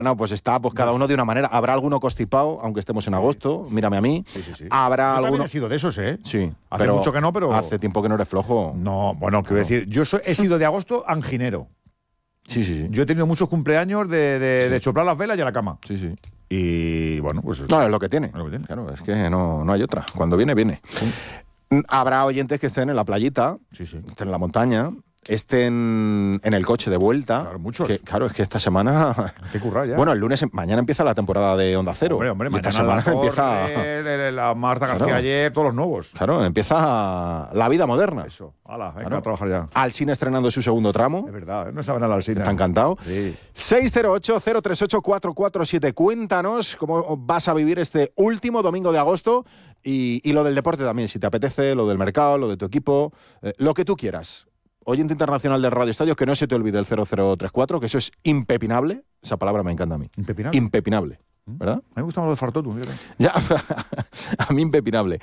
No, pues está pues cada uno de una manera. Habrá alguno constipado, aunque estemos en agosto, mírame a mí. Sí. Habrá Yo alguno... he sido de esos, ¿eh? Sí. Hace mucho que no, pero... Hace tiempo que no eres flojo. No, bueno, quiero decir, yo he sido de agosto anginero. Sí. Yo he tenido muchos cumpleaños de soplar las velas y a la cama. Sí. Y bueno, pues... No, es lo que tiene. Es lo que tiene. Claro, es que no hay otra. Cuando viene, viene. Sí. Habrá oyentes que estén en la playita, estén en la montaña, estén en el coche de vuelta. Claro, muchos. Claro, es que esta semana... Hay que currar ya. Bueno, el lunes, mañana empieza la temporada de Onda Cero. Hombre, y esta mañana semana empieza... la Marta García ayer, todos los nuevos. Claro, empieza la vida moderna. Eso, venga, a trabajar ya. Alsina estrenando su segundo tramo. Es verdad, no saben al Alsina. Está encantado. Sí. 608-038-447. Cuéntanos cómo vas a vivir este último domingo de agosto y lo del deporte también, si te apetece, lo del mercado, lo de tu equipo, lo que tú quieras. Oyente internacional del Radio Estadio, que no se te olvide el 0034, que eso es impepinable. Esa palabra me encanta a mí. ¿Impepinable? Impepinable, ¿verdad? A mí me gusta lo de Fartotu. Ya, a mí impepinable.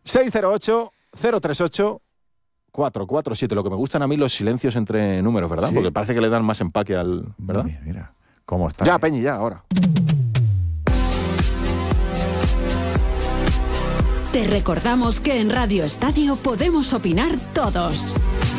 608-038-447. Lo que me gustan a mí los silencios entre números, ¿verdad? Sí. Porque parece que le dan más empaque al... ¿verdad? Mira, cómo está. Ya, Peñi, ya, ahora. Te recordamos que en Radio Estadio podemos opinar todos.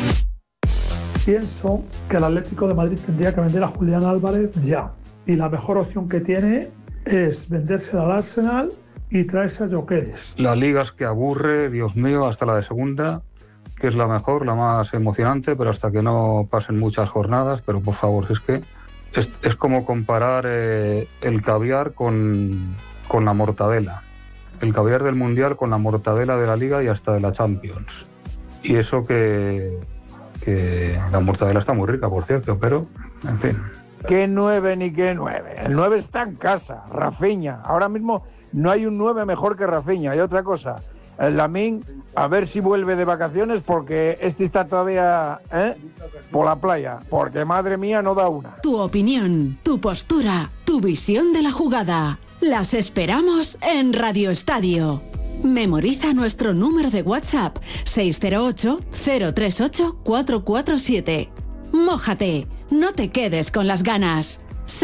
Pienso que el Atlético de Madrid tendría que vender a Julián Álvarez ya. Y la mejor opción que tiene es vendérsela al Arsenal y traerse a Gyökeres. La liga es que aburre, Dios mío, hasta la de segunda, que es la mejor, la más emocionante, pero hasta que no pasen muchas jornadas. Pero por favor, es que es como comparar el caviar con la mortadela. El caviar del Mundial con la mortadela de la Liga y hasta de la Champions. Y eso que la mortadela está muy rica, por cierto, pero, en fin. ¿Qué 9 ni qué 9? El 9 está en casa, Rafinha. Ahora mismo no hay un 9 mejor que Rafinha. Y otra cosa, el Lamine, a ver si vuelve de vacaciones porque este está todavía por la playa. Porque, madre mía, no da una. Tu opinión, tu postura, tu visión de la jugada. Las esperamos en Radio Estadio. Memoriza nuestro número de WhatsApp 608-038-447. Mójate, no te quedes con las ganas.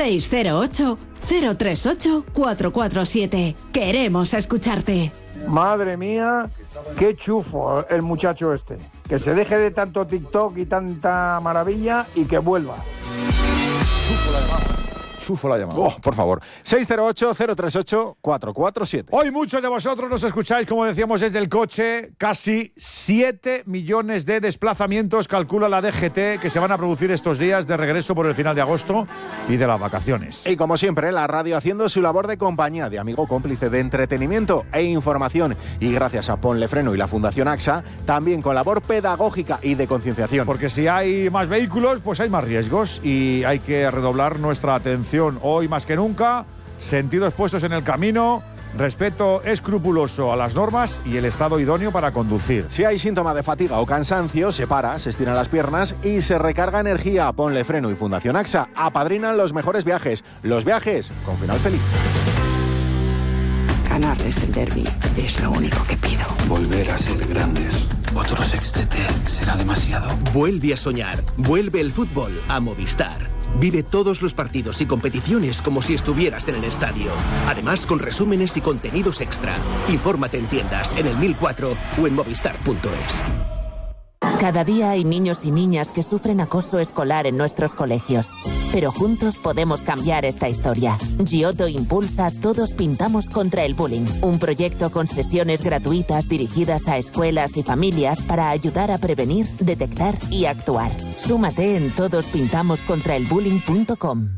608-038-447. Queremos escucharte. Madre mía, qué chufo el muchacho este. Que se deje de tanto TikTok y tanta maravilla y que vuelva. Chufo la llamada. Chufo la llamada. Oh, por favor. 608-038-447. Hoy muchos de vosotros nos escucháis, como decíamos, desde el coche. Casi 7 millones de desplazamientos calcula la DGT que se van a producir estos días de regreso por el final de agosto y de las vacaciones. Y como siempre, la radio haciendo su labor de compañía, de amigo cómplice, de entretenimiento e información. Y gracias a Ponle Freno y la Fundación AXA, también con labor pedagógica y de concienciación. Porque si hay más vehículos, pues hay más riesgos y hay que redoblar nuestra atención. Hoy más que nunca, sentidos puestos en el camino, respeto escrupuloso a las normas y el estado idóneo para conducir. Si hay síntoma de fatiga o cansancio, se para, se estiran las piernas y se recarga energía. Ponle Freno y Fundación AXA apadrinan los mejores viajes. Los viajes con final feliz. Ganarles el derbi es lo único que pido. Volver a ser grandes. Otro sextete será demasiado. Vuelve a soñar. Vuelve el fútbol a Movistar. Vive todos los partidos y competiciones como si estuvieras en el estadio. Además, con resúmenes y contenidos extra. Infórmate en tiendas, en el 1004 o en movistar.es. Cada día hay niños y niñas que sufren acoso escolar en nuestros colegios. Pero juntos podemos cambiar esta historia. Giotto impulsa Todos Pintamos contra el Bullying, un proyecto con sesiones gratuitas dirigidas a escuelas y familias para ayudar a prevenir, detectar y actuar. Súmate en todospintamoscontraelbullying.com.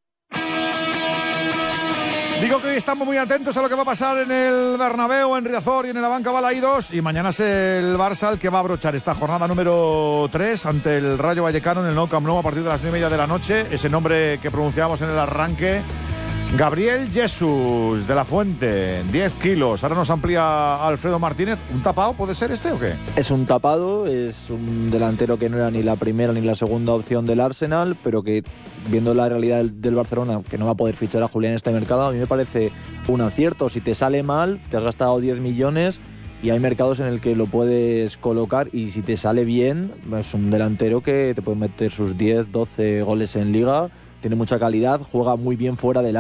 Digo que hoy estamos muy atentos a lo que va a pasar en el Bernabéu, en Riazor y en el Abanca Balaídos. Y mañana es el Barça el que va a abrochar esta jornada número 3 ante el Rayo Vallecano en el Nou Camp Nou a partir de las 9:30 de la noche. Ese nombre que pronunciábamos en el arranque. Gabriel Jesús de la Fuente, 10 kilos. Ahora nos amplía Alfredo Martínez. ¿Un tapado puede ser este o qué? Es un tapado, es un delantero que no era ni la primera ni la segunda opción del Arsenal, pero que, viendo la realidad del Barcelona, que no va a poder fichar a Julián en este mercado, a mí me parece un acierto. Si te sale mal, te has gastado 10 millones y hay mercados en el que lo puedes colocar, y si te sale bien, es un delantero que te puede meter sus 10, 12 goles en Liga, tiene mucha calidad, juega muy bien fuera del área.